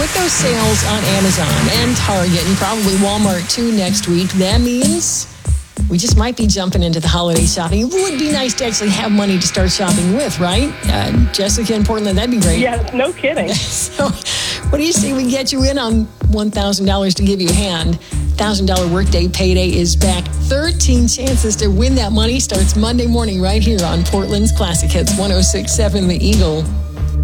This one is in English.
with those sales on Amazon and Target and probably Walmart too next week, that means we just might be jumping into the holiday shopping. It would be nice to actually have money to start shopping with, right? Jessica in Portland, that'd be great. Yes, no kidding. So what do you say we get you in on $1,000 to give you a hand? $1,000 workday payday is back. 13 chances to win that money starts Monday morning right here on Portland's Classic Hits 106.7 The Eagle.